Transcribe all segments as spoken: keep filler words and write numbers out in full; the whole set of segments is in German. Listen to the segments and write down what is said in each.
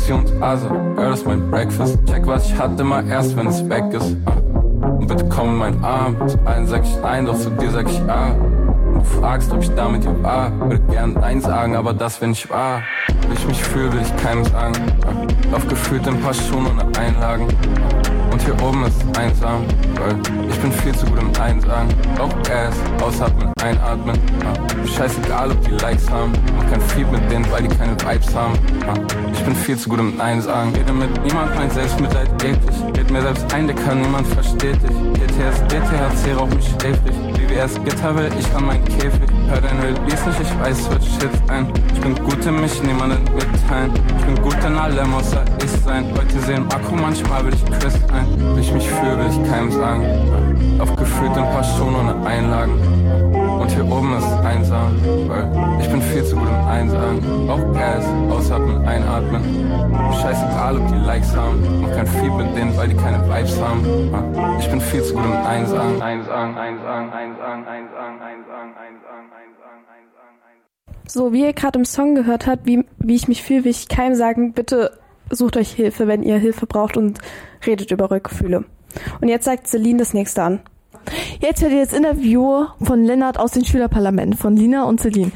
Motivationsase, Girl, das ist mein Breakfast. Check, was ich hatte, mal erst, wenn es weg ist. Und bitte komm in meinen Arm. Zu allen sag ich nein, doch zu dir sag ich ja. Und du fragst, ob ich damit dir war. Würde gern nein sagen, aber das, wenn ich war. Wie ich mich fühle, will ich keinem sagen. Lauf gefühlt ein paar Schuhe und Einlagen. Und hier oben ist einsam, weil ich bin viel zu gut im Nein sagen. Auch Gas, ausatmen, einatmen. Ja. Scheißegal, ob die Likes haben. Mach kein Feed mit denen, weil die keine Vibes haben. Ja. Ich bin viel zu gut im Nein sagen. Rede mit niemand, mein Selbstmitleid eklig. Red mir selbst ein, der kann, niemand versteht dich. D T S, D T H C, rauch mich schläfrig. B W S, Gitter will, ich an meinen Käfig. Hör dein Release nicht, ich weiß, es wird Shit ein. Ich bin gut in mich, niemanden mitteilen. Ich bin gut in allem, außer ich sein. Leute sehen Akku, manchmal will ich Chris ein. Wie ich mich fühle, will ich keinem sagen. Aufgeführt ein paar Schuhe ohne Einlagen. Und hier oben ist einsam, weil ich bin viel zu gut im Einsagen. Auch Gas, ausatmen, einatmen. Scheißegal, ob die Likes haben. Mach kein Feed mit denen, weil die keine Vibes haben. Ich bin viel zu gut im Einsagen. Einsagen, einsagen, einsagen, einsagen, einsagen, einsagen, einsagen, einsagen. So, wie ihr gerade im Song gehört habt, wie, wie ich mich fühle, will ich keinem sagen, bitte sucht euch Hilfe, wenn ihr Hilfe braucht und redet über eure Gefühle. Und jetzt sagt Celine das nächste an. Jetzt hört ihr das Interview von Lennart aus dem Schülerparlament, von Lina und Celine.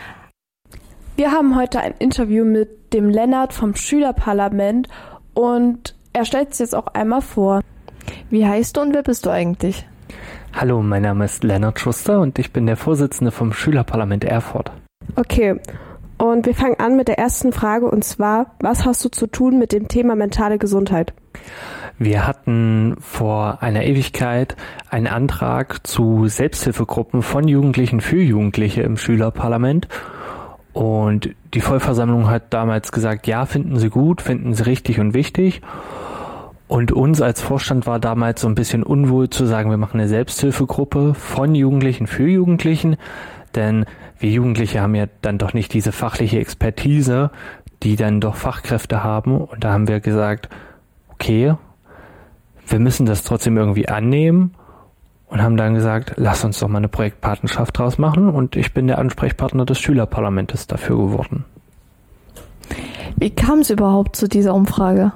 Wir haben heute ein Interview mit dem Lennart vom Schülerparlament und er stellt sich jetzt auch einmal vor. Wie heißt du und wer bist du eigentlich? Hallo, mein Name ist Lennart Schuster und ich bin der Vorsitzende vom Schülerparlament Erfurt. Okay, und wir fangen an mit der ersten Frage und zwar, was hast du zu tun mit dem Thema mentale Gesundheit? Wir hatten vor einer Ewigkeit einen Antrag zu Selbsthilfegruppen von Jugendlichen für Jugendliche im Schülerparlament und die Vollversammlung hat damals gesagt, ja, finden sie gut, finden sie richtig und wichtig. Und uns als Vorstand war damals so ein bisschen unwohl zu sagen, wir machen eine Selbsthilfegruppe von Jugendlichen für Jugendlichen, denn wir Jugendliche haben ja dann doch nicht diese fachliche Expertise, die dann doch Fachkräfte haben. Und da haben wir gesagt, okay, wir müssen das trotzdem irgendwie annehmen und haben dann gesagt, lass uns doch mal eine Projektpatenschaft draus machen. Und ich bin der Ansprechpartner des Schülerparlamentes dafür geworden. Wie kam es überhaupt zu dieser Umfrage?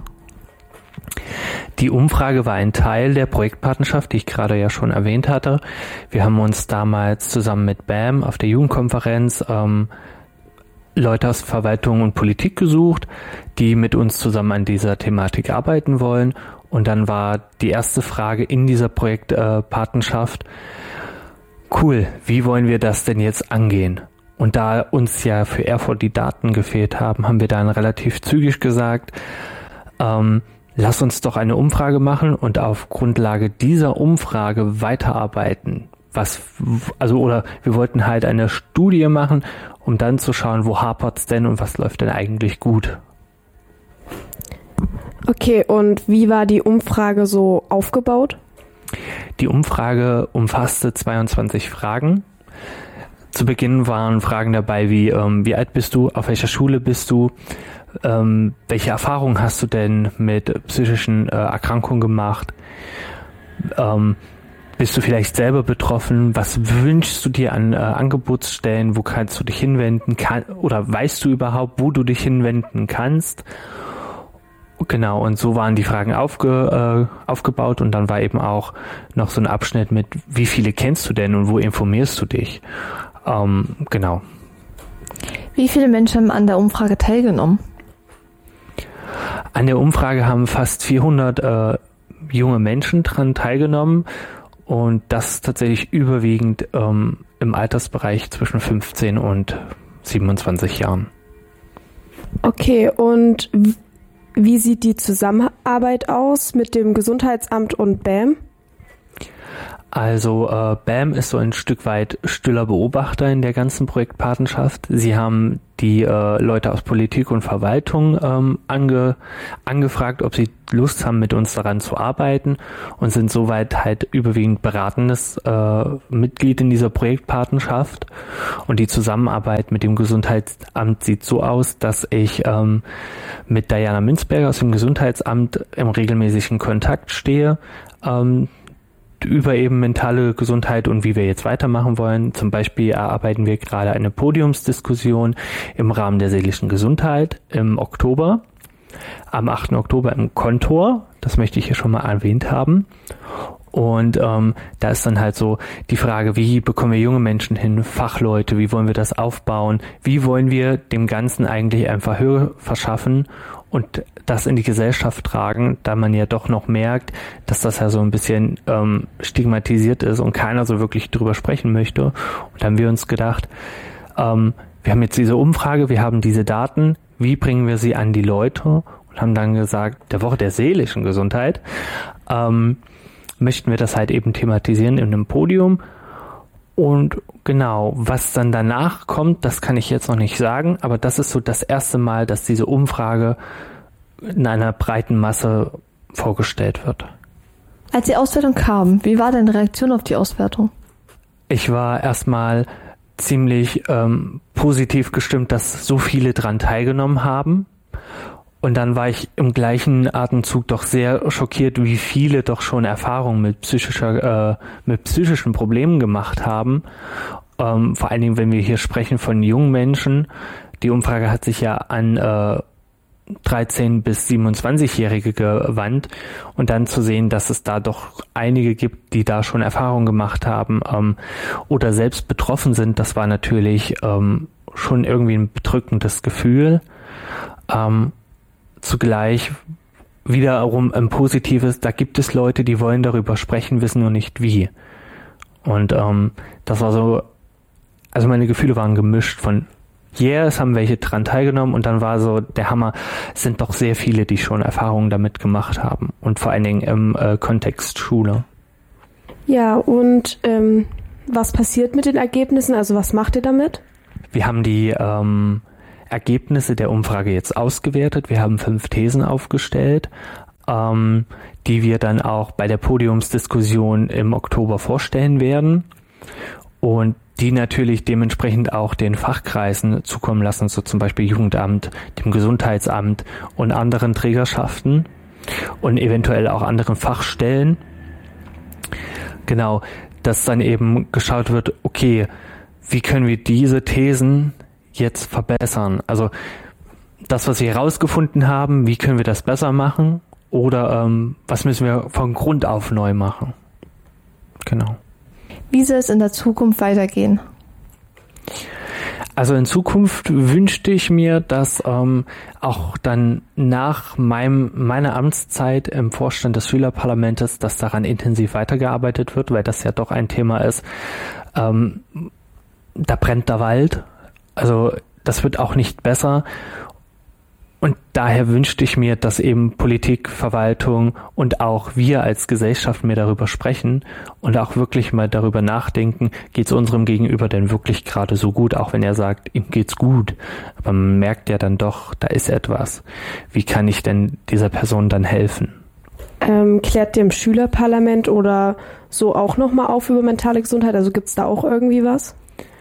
Die Umfrage war ein Teil der Projektpatenschaft, die ich gerade ja schon erwähnt hatte. Wir haben uns damals zusammen mit B A M auf der Jugendkonferenz ähm, Leute aus Verwaltung und Politik gesucht, die mit uns zusammen an dieser Thematik arbeiten wollen. Und dann war die erste Frage in dieser Projektpatenschaft, cool, wie wollen wir das denn jetzt angehen? Und da uns ja für Erfurt die Daten gefehlt haben, haben wir dann relativ zügig gesagt, ähm, lass uns doch eine Umfrage machen und auf Grundlage dieser Umfrage weiterarbeiten. Was, also, oder wir wollten halt eine Studie machen, um dann zu schauen, wo hapert's denn und was läuft denn eigentlich gut. Okay, und wie war die Umfrage so aufgebaut? Die Umfrage umfasste zweiundzwanzig Fragen. Zu Beginn waren Fragen dabei wie, ähm, wie alt bist du, auf welcher Schule bist du, ähm, welche Erfahrungen hast du denn mit psychischen äh, Erkrankungen gemacht, ähm, bist du vielleicht selber betroffen, was wünschst du dir an äh, Angebotsstellen, wo kannst du dich hinwenden, kann, oder weißt du überhaupt, wo du dich hinwenden kannst? Genau, und so waren die Fragen aufge, äh, aufgebaut und dann war eben auch noch so ein Abschnitt mit, wie viele kennst du denn und wo informierst du dich? Ähm, genau. Wie viele Menschen haben an der Umfrage teilgenommen? An der Umfrage haben fast vierhundert äh, junge Menschen dran teilgenommen und das tatsächlich überwiegend ähm, im Altersbereich zwischen fünfzehn und siebenundzwanzig Jahren. Okay, und wie sieht die Zusammenarbeit aus mit dem Gesundheitsamt und B A M? Also äh, B A M ist so ein Stück weit stiller Beobachter in der ganzen Projektpatenschaft. Sie haben die äh, Leute aus Politik und Verwaltung ähm, ange, angefragt, ob sie Lust haben, mit uns daran zu arbeiten und sind soweit halt überwiegend beratendes äh, Mitglied in dieser Projektpatenschaft. Und die Zusammenarbeit mit dem Gesundheitsamt sieht so aus, dass ich ähm, mit Diana Münzberger aus dem Gesundheitsamt im regelmäßigen Kontakt stehe, ähm, über eben mentale Gesundheit und wie wir jetzt weitermachen wollen. Zum Beispiel erarbeiten wir gerade eine Podiumsdiskussion im Rahmen der seelischen Gesundheit im Oktober. am achten Oktober im Kontor. Das möchte ich hier schon mal erwähnt haben. Und ähm, da ist dann halt so die Frage, wie bekommen wir junge Menschen hin, Fachleute, wie wollen wir das aufbauen, wie wollen wir dem Ganzen eigentlich einfach Höhe verschaffen und das in die Gesellschaft tragen, da man ja doch noch merkt, dass das ja so ein bisschen ähm, stigmatisiert ist und keiner so wirklich drüber sprechen möchte. Und da haben wir uns gedacht, ähm, wir haben jetzt diese Umfrage, wir haben diese Daten, wie bringen wir sie an die Leute? Und haben dann gesagt, der Woche der seelischen Gesundheit, ähm, möchten wir das halt eben thematisieren in einem Podium. Und genau, was dann danach kommt, das kann ich jetzt noch nicht sagen, aber das ist so das erste Mal, dass diese Umfrage in einer breiten Masse vorgestellt wird. Als die Auswertung kam, wie war deine Reaktion auf die Auswertung? Ich war erstmal ziemlich ähm, positiv gestimmt, dass so viele dran teilgenommen haben. Und dann war ich im gleichen Atemzug doch sehr schockiert, wie viele doch schon Erfahrungen mit psychischer, äh, mit psychischen Problemen gemacht haben. Ähm, vor allen Dingen, wenn wir hier sprechen von jungen Menschen. Die Umfrage hat sich ja an äh, dreizehn- bis siebenundzwanzigjährige gewandt. Und dann zu sehen, dass es da doch einige gibt, die da schon Erfahrungen gemacht haben ähm, oder selbst betroffen sind, das war natürlich ähm, schon irgendwie ein bedrückendes Gefühl. Ähm, Zugleich wiederum ein positives, da gibt es Leute, die wollen darüber sprechen, wissen nur nicht wie. Und ähm, das war so, also meine Gefühle waren gemischt von, yeah, es haben welche dran teilgenommen und dann war so der Hammer, es sind doch sehr viele, die schon Erfahrungen damit gemacht haben und vor allen Dingen im äh, Kontext Schule. Ja, und ähm, was passiert mit den Ergebnissen? Also was macht ihr damit? Wir haben die ähm, Ergebnisse der Umfrage jetzt ausgewertet. Wir haben fünf Thesen aufgestellt, ähm, die wir dann auch bei der Podiumsdiskussion im Oktober vorstellen werden und die natürlich dementsprechend auch den Fachkreisen zukommen lassen, so zum Beispiel Jugendamt, dem Gesundheitsamt und anderen Trägerschaften und eventuell auch anderen Fachstellen. Genau, dass dann eben geschaut wird, okay, wie können wir diese Thesen jetzt verbessern? Also das, was wir herausgefunden haben, wie können wir das besser machen? Oder ähm, was müssen wir von Grund auf neu machen? Genau. Wie soll es in der Zukunft weitergehen? Also in Zukunft wünschte ich mir, dass ähm, auch dann nach meinem meiner Amtszeit im Vorstand des Schülerparlamentes, dass daran intensiv weitergearbeitet wird, weil das ja doch ein Thema ist, ähm, da brennt der Wald. Also das wird auch nicht besser und daher wünschte ich mir, dass eben Politik, Verwaltung und auch wir als Gesellschaft mehr darüber sprechen und auch wirklich mal darüber nachdenken, geht es unserem Gegenüber denn wirklich gerade so gut, auch wenn er sagt, ihm geht's gut, aber man merkt ja dann doch, da ist etwas. Wie kann ich denn dieser Person dann helfen? Ähm, klärt ihr im Schülerparlament oder so auch nochmal auf über mentale Gesundheit? Also gibt's da auch irgendwie was?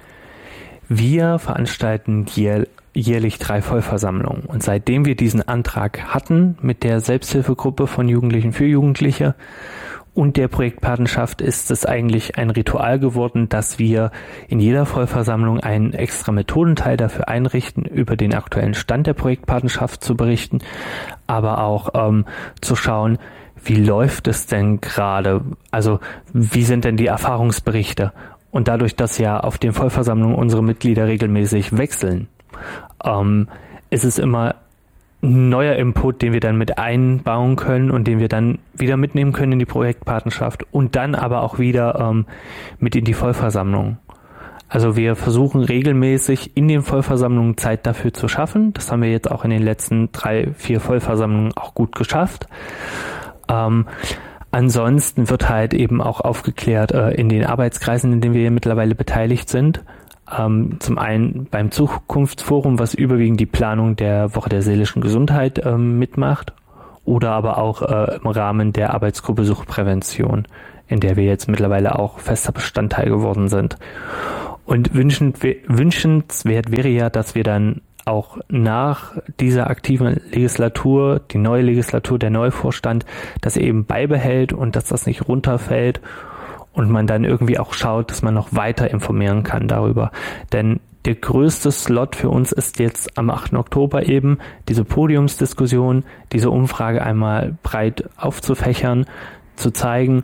Wir veranstalten jähr, jährlich drei Vollversammlungen und seitdem wir diesen Antrag hatten mit der Selbsthilfegruppe von Jugendlichen für Jugendliche und der Projektpatenschaft ist es eigentlich ein Ritual geworden, dass wir in jeder Vollversammlung einen extra Methodenteil dafür einrichten, über den aktuellen Stand der Projektpatenschaft zu berichten, aber auch ähm, zu schauen, wie läuft es denn gerade, also wie sind denn die Erfahrungsberichte? Und dadurch, dass ja auf den Vollversammlungen unsere Mitglieder regelmäßig wechseln, ähm, ist es immer ein neuer Input, den wir dann mit einbauen können und den wir dann wieder mitnehmen können in die Projektpatenschaft und dann aber auch wieder ähm, mit in die Vollversammlung. Also wir versuchen regelmäßig in den Vollversammlungen Zeit dafür zu schaffen. Das haben wir jetzt auch in den letzten drei, vier Vollversammlungen auch gut geschafft. Ähm, Ansonsten wird halt eben auch aufgeklärt äh, in den Arbeitskreisen, in denen wir mittlerweile beteiligt sind. Ähm, zum einen beim Zukunftsforum, was überwiegend die Planung der Woche der seelischen Gesundheit ähm, mitmacht, oder aber auch äh, im Rahmen der Arbeitsgruppe Suchtprävention, in der wir jetzt mittlerweile auch fester Bestandteil geworden sind. Und wünschend, wünschenswert wäre ja, dass wir dann auch nach dieser aktiven Legislatur, die neue Legislatur, der neue Vorstand, das eben beibehält und dass das nicht runterfällt und man dann irgendwie auch schaut, dass man noch weiter informieren kann darüber. Denn der größte Slot für uns ist jetzt am achten Oktober eben diese Podiumsdiskussion, diese Umfrage einmal breit aufzufächern, zu zeigen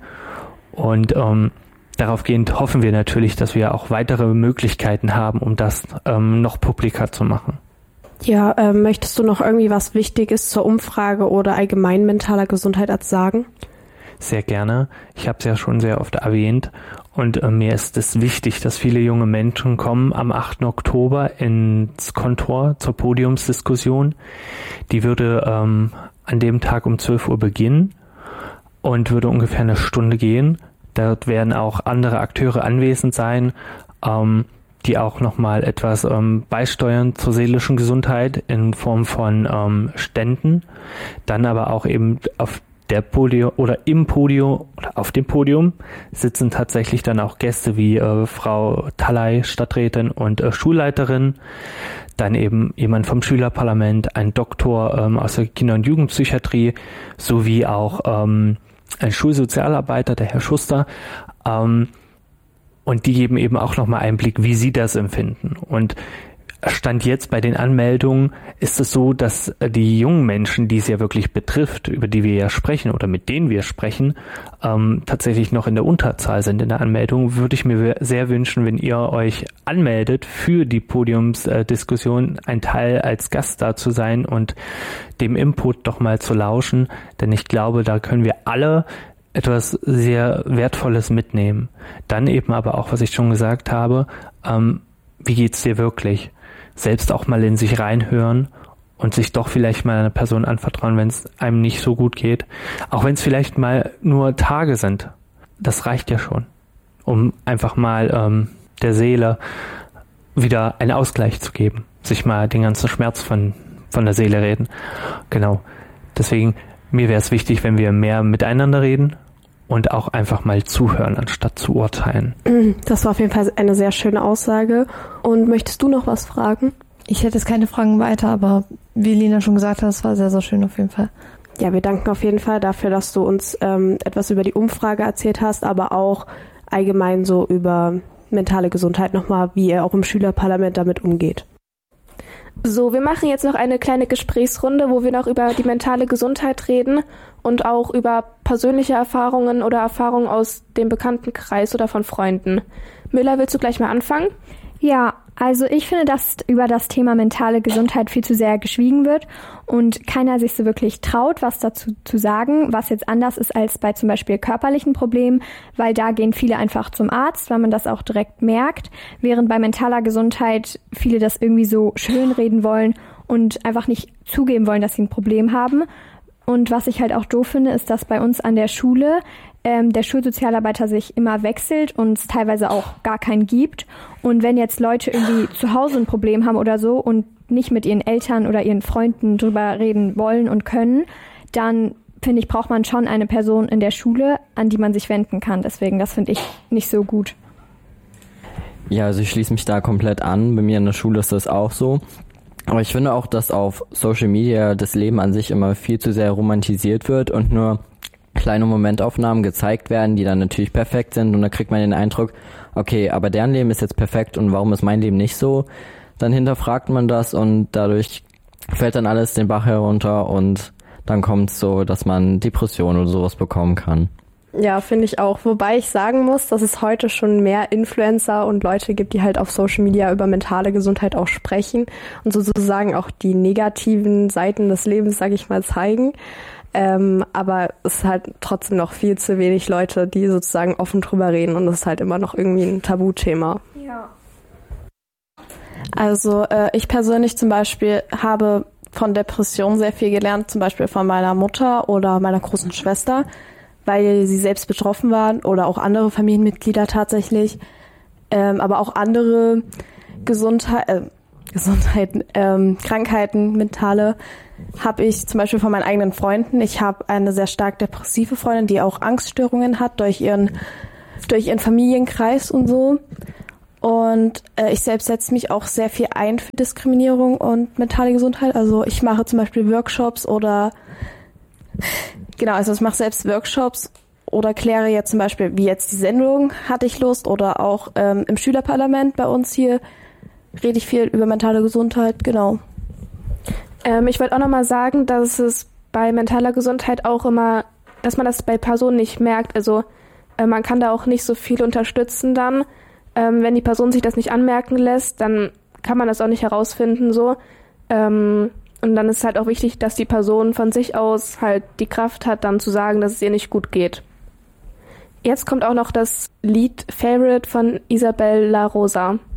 und ähm, daraufgehend hoffen wir natürlich, dass wir auch weitere Möglichkeiten haben, um das ähm, noch publiker zu machen. Ja, äh, möchtest du noch irgendwie was Wichtiges zur Umfrage oder allgemein mentaler Gesundheit sagen? Sehr gerne. Ich habe es ja schon sehr oft erwähnt und äh, mir ist es wichtig, dass viele junge Menschen kommen am achten Oktober ins Kontor zur Podiumsdiskussion. Die würde ähm, an dem Tag um zwölf Uhr beginnen und würde ungefähr eine Stunde gehen. Dort werden auch andere Akteure anwesend sein, ähm, die auch nochmal etwas ähm, beisteuern zur seelischen Gesundheit in Form von ähm, Ständen. Dann aber auch eben auf der Podium oder im Podium oder auf dem Podium sitzen tatsächlich dann auch Gäste wie äh, Frau Talley, Stadträtin und äh, Schulleiterin. Dann eben jemand vom Schülerparlament, ein Doktor ähm, aus der Kinder- und Jugendpsychiatrie sowie auch ähm, ein Schulsozialarbeiter, der Herr Schuster. Ähm, Und die geben eben auch nochmal Einblick, wie sie das empfinden. Und Stand jetzt bei den Anmeldungen ist es so, dass die jungen Menschen, die es ja wirklich betrifft, über die wir ja sprechen oder mit denen wir sprechen, ähm, tatsächlich noch in der Unterzahl sind in der Anmeldung. Würde ich mir sehr wünschen, wenn ihr euch anmeldet für die Podiumsdiskussion, ein Teil als Gast da zu sein und dem Input doch mal zu lauschen. Denn ich glaube, da können wir alle etwas sehr Wertvolles mitnehmen. Dann eben aber auch, was ich schon gesagt habe, ähm, wie geht's dir wirklich? Selbst auch mal in sich reinhören und sich doch vielleicht mal einer Person anvertrauen, wenn es einem nicht so gut geht. Auch wenn es vielleicht mal nur Tage sind. Das reicht ja schon, um einfach mal ähm, der Seele wieder einen Ausgleich zu geben. Sich mal den ganzen Schmerz von, von der Seele reden. Genau. Deswegen, mir wäre es wichtig, wenn wir mehr miteinander reden und auch einfach mal zuhören, anstatt zu urteilen. Das war auf jeden Fall eine sehr schöne Aussage. Und möchtest du noch was fragen? Ich hätte jetzt keine Fragen weiter, aber wie Lina schon gesagt hat, es war sehr, sehr schön auf jeden Fall. Ja, wir danken auf jeden Fall dafür, dass du uns ähm, etwas über die Umfrage erzählt hast, aber auch allgemein so über mentale Gesundheit nochmal, wie ihr auch im Schülerparlament damit umgeht. So, wir machen jetzt noch eine kleine Gesprächsrunde, wo wir noch über die mentale Gesundheit reden und auch über persönliche Erfahrungen oder Erfahrungen aus dem Bekanntenkreis oder von Freunden. Müller, willst du gleich mal anfangen? Ja, also ich finde, dass über das Thema mentale Gesundheit viel zu sehr geschwiegen wird und keiner sich so wirklich traut, was dazu zu sagen, was jetzt anders ist als bei zum Beispiel körperlichen Problemen, weil da gehen viele einfach zum Arzt, weil man das auch direkt merkt, während bei mentaler Gesundheit viele das irgendwie so schönreden wollen und einfach nicht zugeben wollen, dass sie ein Problem haben. Und was ich halt auch doof finde, ist, dass bei uns an der Schule ähm, der Schulsozialarbeiter sich immer wechselt und es teilweise auch gar keinen gibt. Und wenn jetzt Leute irgendwie zu Hause ein Problem haben oder so und nicht mit ihren Eltern oder ihren Freunden drüber reden wollen und können, dann finde ich, braucht man schon eine Person in der Schule, an die man sich wenden kann. Deswegen, das finde ich nicht so gut. Ja, also ich schließe mich da komplett an. Bei mir in der Schule ist das auch so. Aber ich finde auch, dass auf Social Media das Leben an sich immer viel zu sehr romantisiert wird und nur kleine Momentaufnahmen gezeigt werden, die dann natürlich perfekt sind und da kriegt man den Eindruck, okay, aber deren Leben ist jetzt perfekt und warum ist mein Leben nicht so? Dann hinterfragt man das und dadurch fällt dann alles den Bach herunter und dann kommt es so, dass man Depressionen oder sowas bekommen kann. Ja, finde ich auch. Wobei ich sagen muss, dass es heute schon mehr Influencer und Leute gibt, die halt auf Social Media über mentale Gesundheit auch sprechen und sozusagen auch die negativen Seiten des Lebens, sage ich mal, zeigen. Ähm, aber es ist halt trotzdem noch viel zu wenig Leute, die sozusagen offen drüber reden und es ist halt immer noch irgendwie ein Tabuthema. Ja. Also äh, ich persönlich zum Beispiel habe von Depressionen sehr viel gelernt, zum Beispiel von meiner Mutter oder meiner großen Schwester, weil sie selbst betroffen waren oder auch andere Familienmitglieder tatsächlich, ähm, aber auch andere Gesundheit, äh, Gesundheiten, ähm, Krankheiten, mentale, habe ich zum Beispiel von meinen eigenen Freunden. Ich habe eine sehr stark depressive Freundin, die auch Angststörungen hat durch ihren, durch ihren Familienkreis und so. Und äh, ich selbst setze mich auch sehr viel ein für Diskriminierung und mentale Gesundheit. Also ich mache zum Beispiel Workshops oder genau, also ich mache selbst Workshops oder kläre jetzt zum Beispiel, wie jetzt die Sendung, hatte ich Lust, oder auch ähm, im Schülerparlament bei uns hier rede ich viel über mentale Gesundheit, genau. Ähm, ich wollte auch nochmal sagen, dass es bei mentaler Gesundheit auch immer, dass man das bei Personen nicht merkt. Also äh, man kann da auch nicht so viel unterstützen dann. Ähm, wenn die Person sich das nicht anmerken lässt, dann kann man das auch nicht herausfinden so. Ähm, und dann ist halt auch wichtig, dass die Person von sich aus halt die Kraft hat, dann zu sagen, dass es ihr nicht gut geht. Jetzt kommt auch noch das Lied Favorite von Isabel La Rosa.